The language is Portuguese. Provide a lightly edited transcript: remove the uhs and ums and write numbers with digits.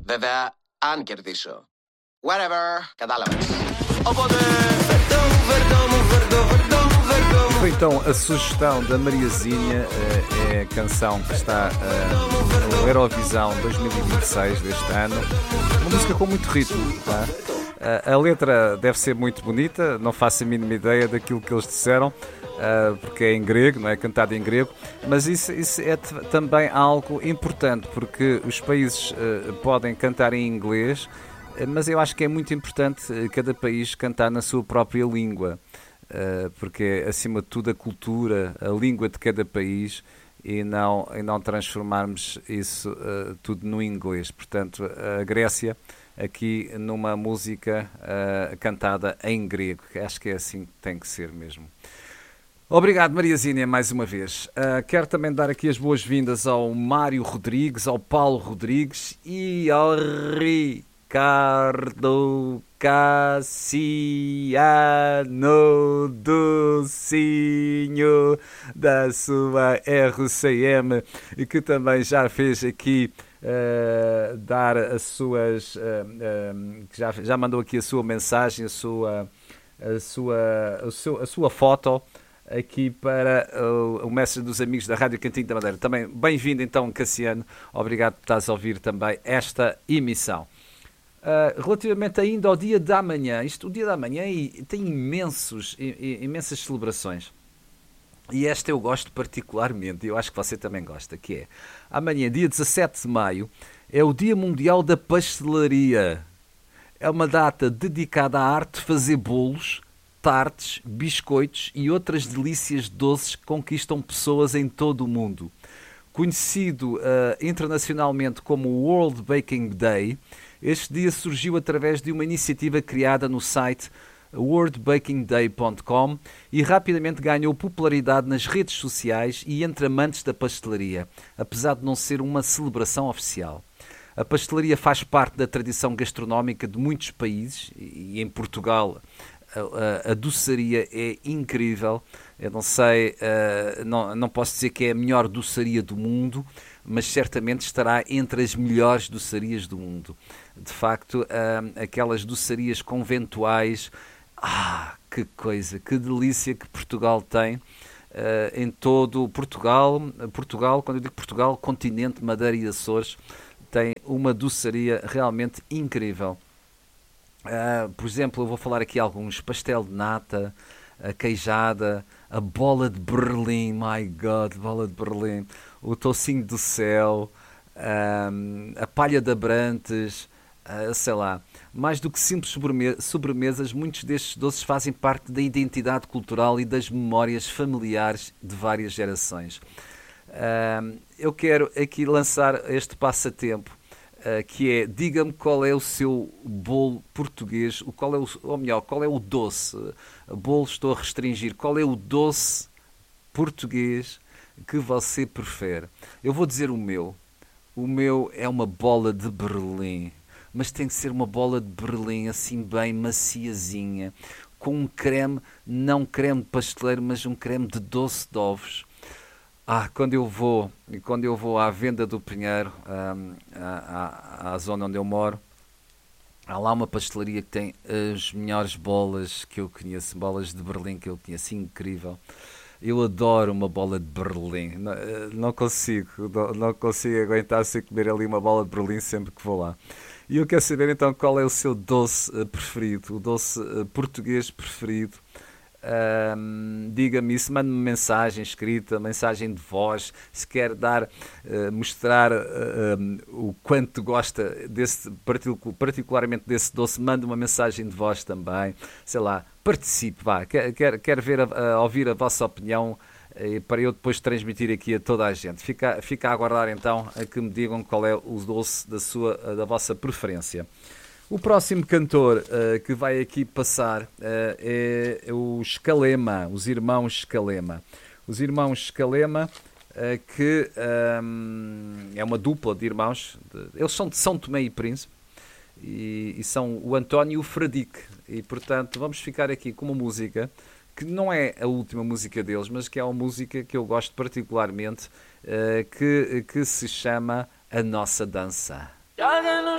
Βέβαια, αν κερδίσω. Whatever, κατάλαβες. Οπότε... Então, a sugestão da Mariazinha é a canção que está no Eurovisão 2026 deste ano. Uma música com muito ritmo, tá? A letra deve ser muito bonita, não faço a mínima ideia daquilo que eles disseram, porque é em grego, não é cantada em grego, mas isso é também algo importante, porque os países podem cantar em inglês, mas eu acho que é muito importante cada país cantar na sua própria língua. Porque é, acima de tudo, a cultura, a língua de cada país e não transformarmos isso tudo no inglês. Portanto, a Grécia, aqui numa música cantada em grego. Acho que é assim que tem que ser mesmo. Obrigado, Mariazinha, mais uma vez. Quero também dar aqui as boas-vindas ao Mário Rodrigues, ao Paulo Rodrigues e ao Ricardo Cassiano Docinho da sua RCM, que também já fez aqui dar as suas já mandou aqui a sua mensagem, a sua foto aqui para o mestre dos amigos da Rádio Cantinho da Madeira. Também bem-vindo então, Cassiano, obrigado por estás a ouvir também esta emissão. Relativamente ainda ao dia da manhã, o dia da manhã tem imensas celebrações, e esta eu gosto particularmente, e eu acho que você também gosta, que é amanhã, dia 17 de maio, é o Dia Mundial da Pastelaria. É uma data dedicada à arte de fazer bolos, tartes, biscoitos e outras delícias doces que conquistam pessoas em todo o mundo. Conhecido internacionalmente como World Baking Day, este dia surgiu através de uma iniciativa criada no site worldbakingday.com e rapidamente ganhou popularidade nas redes sociais e entre amantes da pastelaria, apesar de não ser uma celebração oficial. A pastelaria faz parte da tradição gastronómica de muitos países e em Portugal a doçaria é incrível. Eu não sei, não posso dizer que é a melhor doçaria do mundo, mas certamente estará entre as melhores doçarias do mundo. De facto, aquelas doçarias conventuais, que coisa, que delícia que Portugal tem, em todo Portugal, quando eu digo Portugal, continente, Madeira e Açores, tem uma doçaria realmente incrível. Por exemplo, eu vou falar aqui alguns: pastel de nata, a queijada, a bola de Berlim, my God, bola de Berlim, o tocinho do céu, a palha de Abrantes, sei lá. Mais do que simples sobremesas, muitos destes doces fazem parte da identidade cultural e das memórias familiares de várias gerações. Eu quero aqui lançar este passatempo, que é: diga-me qual é o seu bolo português, qual é o doce, bolo estou a restringir, qual é o doce português que você prefere? Eu vou dizer o meu é uma bola de Berlim, mas tem que ser uma bola de Berlim assim bem maciazinha, com um creme, não creme pasteleiro, mas um creme de doce de ovos. Quando eu vou à Venda do Pinheiro, à zona onde eu moro, há lá uma pastelaria que tem as melhores bolas que eu conheço, bolas de Berlim que eu conheço, incrível. Eu adoro uma bola de Berlim, não consigo aguentar sem comer ali uma bola de Berlim sempre que vou lá. E eu quero saber então qual é o seu doce preferido, o doce português preferido. Diga-me isso, mande-me mensagem escrita, mensagem de voz, se quer mostrar o quanto gosta particularmente desse doce, mande uma mensagem de voz também, sei lá, participe, vá, quero ouvir a vossa opinião, para eu depois transmitir aqui a toda a gente. Fica a aguardar então a que me digam qual é o doce da vossa preferência. O próximo cantor que vai aqui passar é o Escalema, os irmãos Escalema. Os irmãos Escalema, que é uma dupla de irmãos, eles são de São Tomé e Príncipe, e são o António e o Fradique. E, portanto, vamos ficar aqui com uma música que não é a última música deles, mas que é uma música que eu gosto particularmente, que se chama A Nossa Dança. Joga no